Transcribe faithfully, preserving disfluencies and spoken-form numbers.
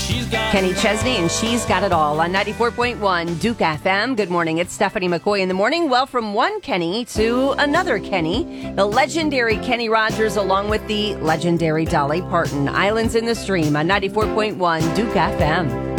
Kenny Chesney, and she's got it all on ninety-four point one Duke F M. Good morning. It's Stephanie McCoy in the morning. Well, from one Kenny to another Kenny, the legendary Kenny Rogers along with the legendary Dolly Parton. Islands in the Stream on ninety-four point one Duke F M.